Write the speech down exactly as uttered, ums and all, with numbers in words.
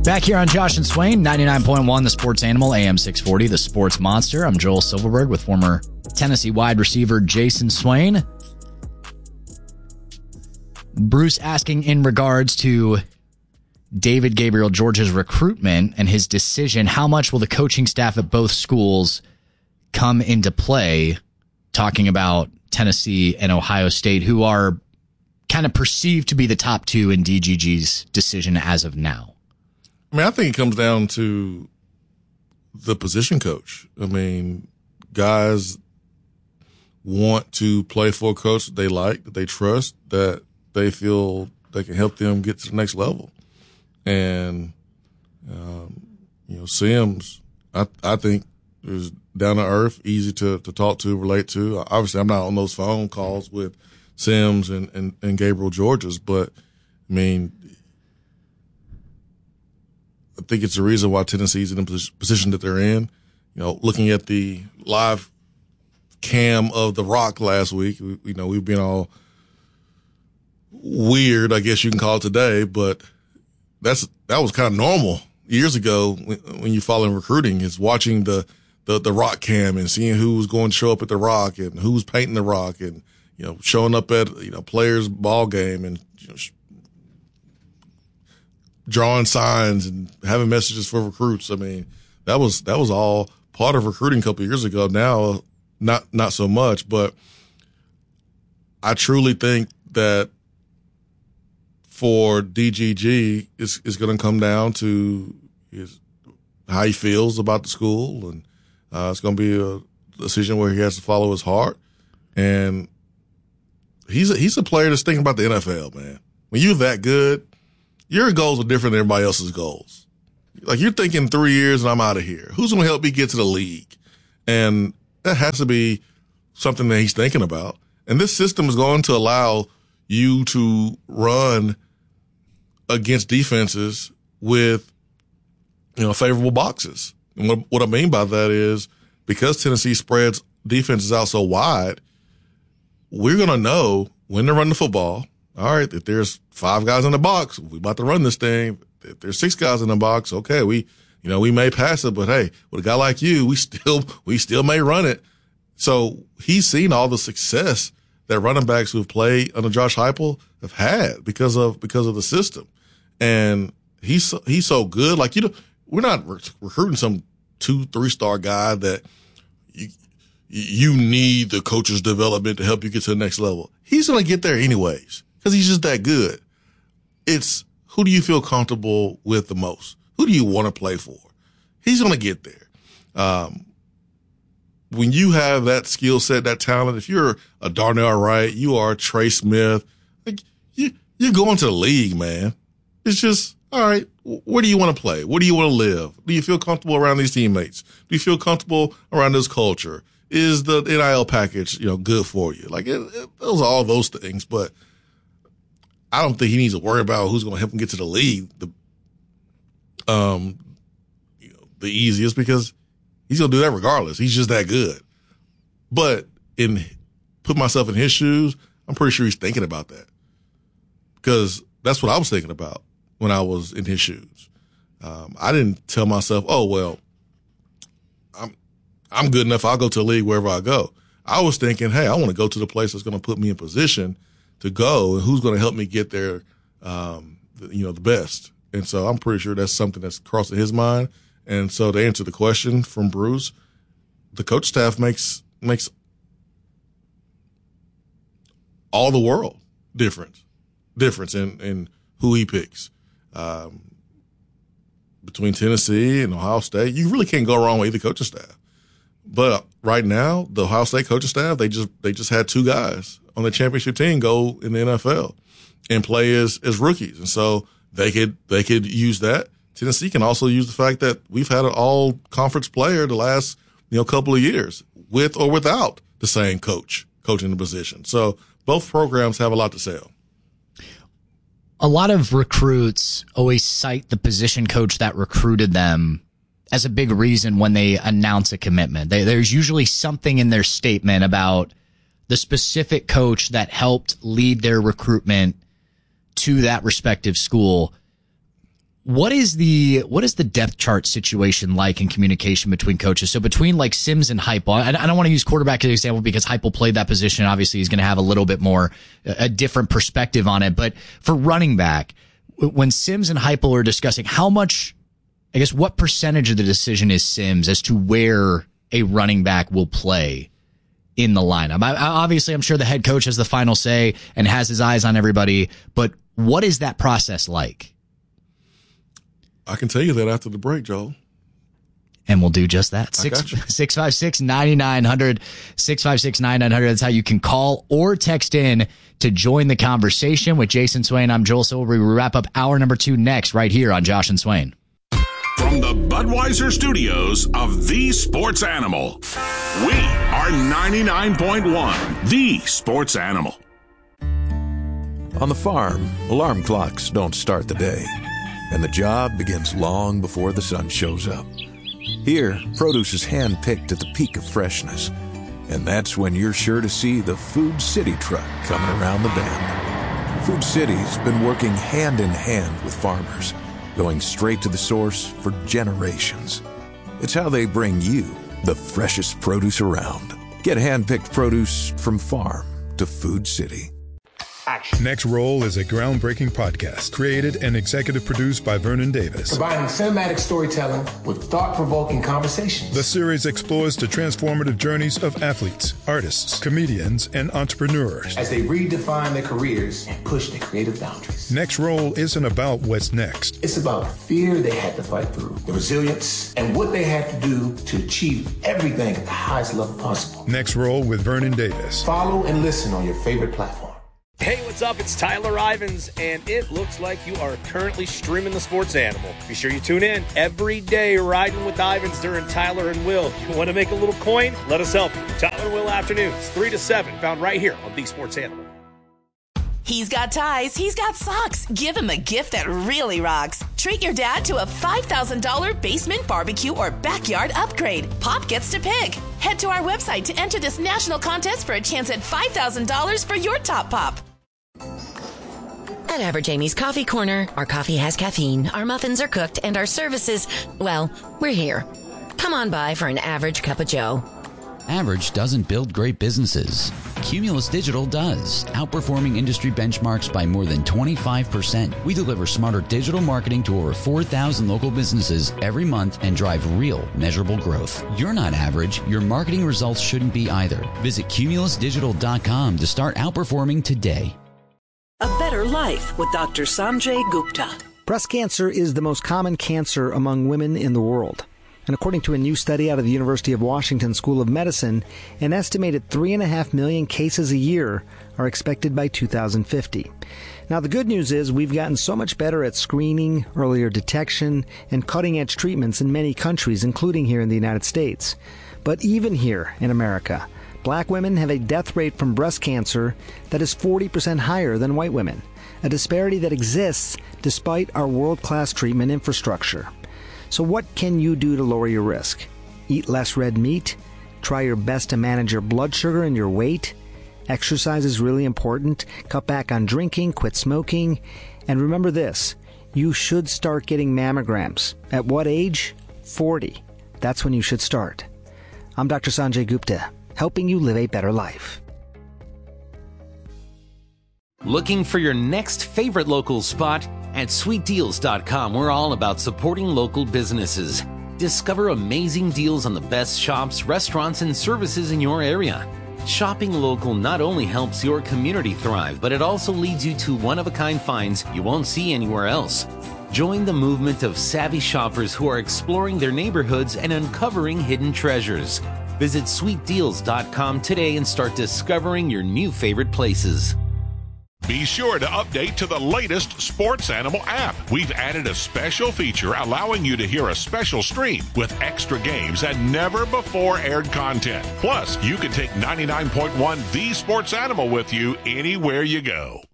Back here on Josh and Swain, ninety-nine point one, the Sports Animal, A M six forty, the Sports Monster. I'm Joel Silverberg with former Tennessee wide receiver Jason Swain. Bruce asking in regards to David Gabriel George's recruitment and his decision, how much will the coaching staff at both schools come into play, talking about Tennessee and Ohio State, who are kind of perceived to be the top two in D G G's decision as of now? I mean, I think it comes down to the position coach. I mean, guys want to play for a coach that they like, that they trust, that they feel they can help them get to the next level. And, um, you know, Sims, I, I think, is down to earth, easy to, to talk to, relate to. Obviously, I'm not on those phone calls with Sims and, and, and Gabriel Georges, but, I mean, I think it's the reason why Tennessee's in the position that they're in. You know, looking at the live cam of The Rock last week, we, you know, we've been all weird, I guess you can call it today, but that's that was kind of normal years ago when, when you follow in recruiting, is watching the, the, the Rock cam and seeing who was going to show up at The Rock and who was painting The Rock and, you know, showing up at, you know, players' ball game and, you know, drawing signs and having messages for recruits. I mean, that was that was all part of recruiting a couple of years ago. Now, not not so much, but I truly think that for D G G, it's, it's going to come down to his, how he feels about the school, and uh, it's going to be a decision where he has to follow his heart. And he's a, he's a player that's thinking about the N F L, man. When you're that good, your goals are different than everybody else's goals. Like, you're thinking three years and I'm out of here. Who's going to help me get to the league? And that has to be something that he's thinking about. And this system is going to allow you to run against defenses with, you know, favorable boxes. And what, what I mean by that is, because Tennessee spreads defenses out so wide, we're going to know when to run the football. All right, if there's five guys in the box, we're about to run this thing. If there's six guys in the box, okay, we, you know, we may pass it, but hey, with a guy like you, we still, we still may run it. So he's seen all the success that running backs who've played under Josh Heupel have had because of, because of the system. And he's, he's so good. Like, you know, we're not re- recruiting some two, three star guy that you, you need the coach's development to help you get to the next level. He's going to get there anyways, because he's just that good. It's, who do you feel comfortable with the most? Who do you want to play for? He's going to get there. Um, when you have that skill set, that talent, if you're a Darnell Wright, you are Trey Smith, like, you, you're going to the league, man. It's just, all right, where do you want to play? Where do you want to live? Do you feel comfortable around these teammates? Do you feel comfortable around this culture? Is the N I L package, you know, good for you? Like, it, it, those are all those things, but I don't think he needs to worry about who's going to help him get to the league the, um, you know, the easiest, because he's going to do that regardless. He's just that good. But in put myself in his shoes, I'm pretty sure he's thinking about that, because that's what I was thinking about when I was in his shoes. Um, I didn't tell myself, oh, well, I'm, I'm good enough. I'll go to the league wherever I go. I was thinking, hey, I want to go to the place that's going to put me in position to go, and who's going to help me get there, um, you know, the best. And so I'm pretty sure that's something that's crossing his mind. And so to answer the question from Bruce, the coach staff makes makes all the world difference difference in, in who he picks. Um, between Tennessee and Ohio State, you really can't go wrong with either coaching staff. But right now, the Ohio State coaching staff, they just they just had two guys on the championship team go in the N F L and play as as rookies, and so they could they could use that. Tennessee can also use the fact that we've had an all conference player the last you know couple of years, with or without the same coach coaching the position. So both programs have a lot to sell. A lot of recruits always cite the position coach that recruited them as a big reason when they announce a commitment. They, there's usually something in their statement about the specific coach that helped lead their recruitment to that respective school. What is the what is the depth chart situation like in communication between coaches? So between like Sims and Heupel, I, I don't want to use quarterback as an example because Heupel played that position. Obviously, he's going to have a little bit more a different perspective on it. But for running back, when Sims and Heupel are discussing, how much, I guess, what percentage of the decision is Sims as to where a running back will play in the lineup? I, obviously, I'm sure the head coach has the final say and has his eyes on everybody. But what is that process like? I can tell you that after the break, Joel. And we'll do just that. six five six, nine nine hundred, six five six, nine nine hundred. That's how you can call or text in to join the conversation with Jason Swain. I'm Joel Silver. We wrap up hour number two next right here on Josh and Swain. From the Budweiser studios of The Sports Animal, we are ninety-nine point one, The Sports Animal. On the farm, alarm clocks don't start the day, and the job begins long before the sun shows up. Here, produce is hand-picked at the peak of freshness, and that's when you're sure to see the Food City truck coming around the bend. Food City's been working hand-in-hand with farmers, going straight to the source for generations. It's how they bring you the freshest produce around. Get hand-picked produce from farm to Food City. Action. Next Roll is a groundbreaking podcast created and executive produced by Vernon Davis. Combining cinematic storytelling with thought-provoking conversations. The series explores the transformative journeys of athletes, artists, comedians, and entrepreneurs as they redefine their careers and push their creative boundaries. Next Roll isn't about what's next. It's about the fear they had to fight through, the resilience, and what they had to do to achieve everything at the highest level possible. Next Roll with Vernon Davis. Follow and listen on your favorite platform. Hey, what's up? It's Tyler Ivins, and it looks like you are currently streaming The Sports Animal. Be sure you tune in every day, riding with Ivins during Tyler and Will. You want to make a little coin? Let us help you. Tyler and Will afternoons, three to seven, found right here on The Sports Animal. He's got ties, he's got socks. Give him a gift that really rocks. Treat your dad to a five thousand dollars basement barbecue or backyard upgrade. Pop gets to pick. Head to our website to enter this national contest for a chance at five thousand dollars for your top pop. At Average Amy's Coffee Corner, our coffee has caffeine, our muffins are cooked, and our services, well, we're here. Come on by for an average cup of joe. Average doesn't build great businesses. Cumulus Digital does, outperforming industry benchmarks by more than twenty-five percent. We deliver smarter digital marketing to over four thousand local businesses every month and drive real, measurable growth. You're not average. Your marketing results shouldn't be either. Visit cumulus digital dot com to start outperforming today. A Better Life with Doctor Sanjay Gupta. Breast cancer is the most common cancer among women in the world. And according to a new study out of the University of Washington School of Medicine, an estimated three and a half million cases a year are expected by two thousand fifty. Now, the good news is we've gotten so much better at screening, earlier detection, and cutting-edge treatments in many countries, including here in the United States. But even here in America, black women have a death rate from breast cancer that is forty percent higher than white women, a disparity that exists despite our world-class treatment infrastructure. So what can you do to lower your risk? Eat less red meat? Try your best to manage your blood sugar and your weight? Exercise is really important. Cut back on drinking, quit smoking. And remember this, you should start getting mammograms. At what age? forty. That's when you should start. I'm Doctor Sanjay Gupta, helping you live a better life. Looking for your next favorite local spot? At sweet deals dot com, we're all about supporting local businesses. Discover amazing deals on the best shops, restaurants, and services in your area. Shopping local not only helps your community thrive, but it also leads you to one-of-a-kind finds you won't see anywhere else. Join the movement of savvy shoppers who are exploring their neighborhoods and uncovering hidden treasures. Visit sweet deals dot com today and start discovering your new favorite places. Be sure to update to the latest Sports Animal app. We've added a special feature allowing you to hear a special stream with extra games and never before aired content. Plus, you can take ninety-nine point one The Sports Animal with you anywhere you go.